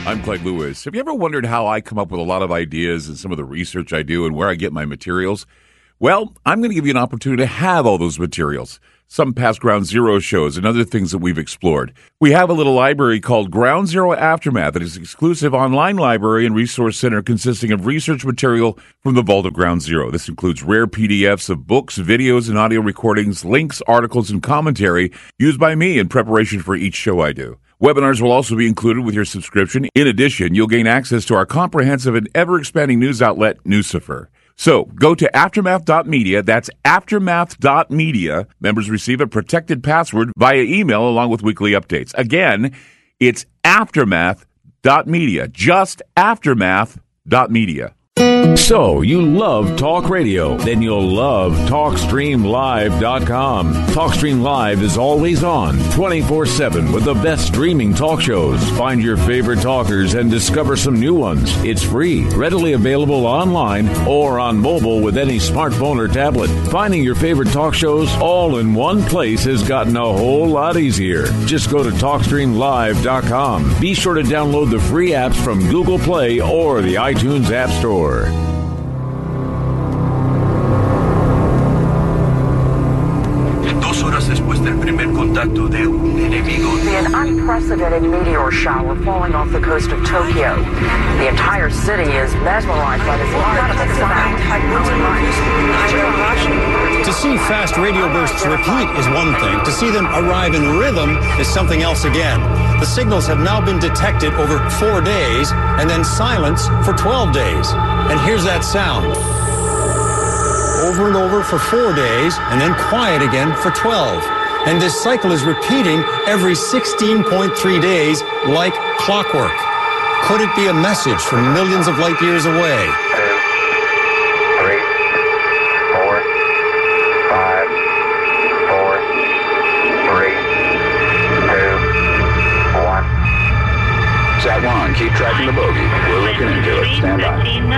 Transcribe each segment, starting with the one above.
I'm Clyde Lewis. Have you ever wondered how I come up with a lot of ideas and some of the research I do and where I get my materials? Well, I'm going to give you an opportunity to have all those materials. Some past Ground Zero shows and other things that we've explored. We have a little library called Ground Zero Aftermath that is an exclusive online library and resource center consisting of research material from the vault of Ground Zero. This includes rare PDFs of books, videos, and audio recordings, links, articles, and commentary used by me in preparation for each show I do. Webinars will also be included with your subscription. In addition, you'll gain access to our comprehensive and ever-expanding news outlet, Newsifer. So, go to aftermath.media, that's aftermath.media. Members receive a protected password via email along with weekly updates. Again, it's aftermath.media, just aftermath.media. So, you love talk radio? Then you'll love TalkStreamLive.com. TalkStream Live is always on, 24/7 with the best streaming talk shows. Find your favorite talkers and discover some new ones. It's free, readily available online or on mobile with any smartphone or tablet. Finding your favorite talk shows all in one place has gotten a whole lot easier. Just go to TalkStreamLive.com. Be sure to download the free apps from Google Play or the iTunes App Store. An unprecedented meteor shower falling off the coast of Tokyo. The entire city is mesmerized by this incredible sound. To see fast radio bursts repeat is one thing. To see them arrive in rhythm is something else again. The signals have now been detected over 4 days and then silence for 12 days. And here's that sound. Over and over for 4 days and then quiet again for 12. And this cycle is repeating every 16.3 days like clockwork. Could it be a message from millions of light years away? 2, 3, 4, 5, 4, 3, 2, 1. Sat 1, keep tracking the bogey. We're looking into it. Stand by.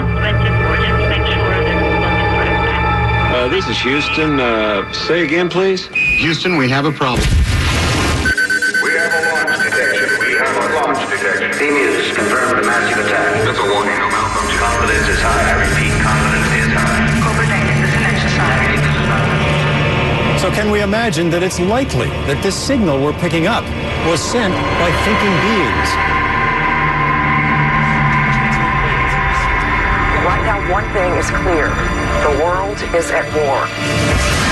This is Houston. Say again, please. Houston, we have a problem. We have a launch detection. T-Muse, confirmed a massive attack. That's a warning, no malfunction. Confidence is high. I repeat, confidence is high. Copenhagen, this is Society. So can we imagine that it's likely that this signal we're picking up was sent by thinking beings? Right now, one thing is clear. The world is at war.